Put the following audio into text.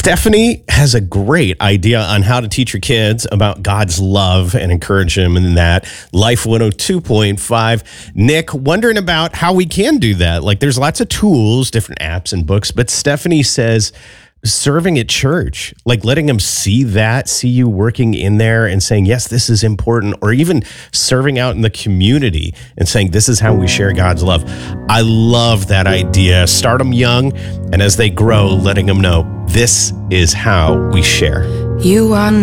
Stephanie has a great idea on how to teach your kids about God's love and encourage them in that. Life 102.5. Nick, wondering about how we can do that. Like, there's lots of tools, different apps and books, but Stephanie says serving at church, like letting them see you working in there and saying, yes, this is important, or even serving out in the community and saying, this is how we share God's love. I love that idea. Start them young, and as they grow, letting them know this is how we share. You are